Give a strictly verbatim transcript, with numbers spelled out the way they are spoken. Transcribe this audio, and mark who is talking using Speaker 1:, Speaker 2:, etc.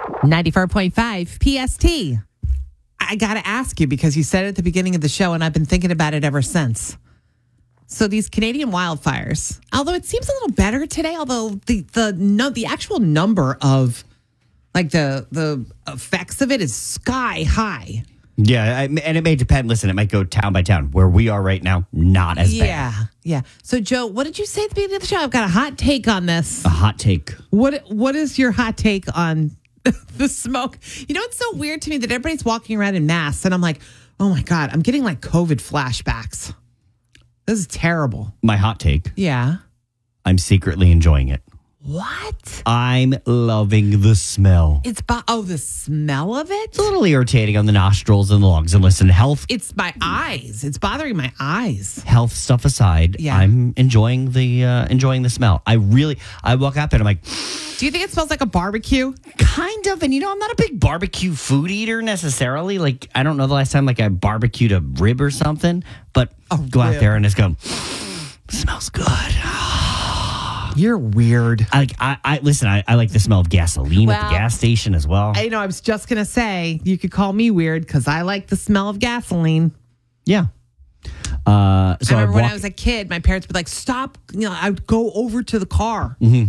Speaker 1: ninety-four point five P S T. I got to ask you because you said it at the beginning of the show, and I've been thinking about it ever since. So these Canadian wildfires, although it seems a little better today, although the the no, the actual number of like the the effects of it is sky high.
Speaker 2: Yeah, I, and it may depend. Listen, it might go town by town. Where we are right now, not as bad.
Speaker 1: Yeah, yeah. So Joe, what did you say at the beginning of the show? I've got a hot take on this.
Speaker 2: A hot take.
Speaker 1: What What is your hot take on the smoke? You know, it's so weird to me that everybody's walking around in masks, and I'm like, oh my God, I'm getting like COVID flashbacks. This is terrible.
Speaker 2: My hot take.
Speaker 1: Yeah.
Speaker 2: I'm secretly enjoying it.
Speaker 1: What?
Speaker 2: I'm loving the smell.
Speaker 1: It's bo- oh, the smell of it?
Speaker 2: It's a little irritating on the nostrils and the lungs. And listen, health
Speaker 1: It's my eyes. It's bothering my eyes.
Speaker 2: health stuff aside,
Speaker 1: Yeah.
Speaker 2: I'm enjoying the uh, enjoying the smell. I really I walk up and I'm like,
Speaker 1: Do you think it smells like a barbecue?
Speaker 2: kind of. And you know, I'm not a big barbecue food eater necessarily. Like, I don't know the last time like I barbecued a rib or something, but
Speaker 1: A
Speaker 2: go out
Speaker 1: rib.
Speaker 2: there and just go, smells good.
Speaker 1: You're weird.
Speaker 2: I like I, I listen, I, I like the smell of gasoline at
Speaker 1: Well,
Speaker 2: the gas station as well.
Speaker 1: I know. I was just going to say, you could call me weird because I like the smell of gasoline.
Speaker 2: yeah. Uh, so
Speaker 1: I remember
Speaker 2: I'd
Speaker 1: when
Speaker 2: walk-
Speaker 1: I was a kid, my parents would be like, stop. You know, I would go over to the car.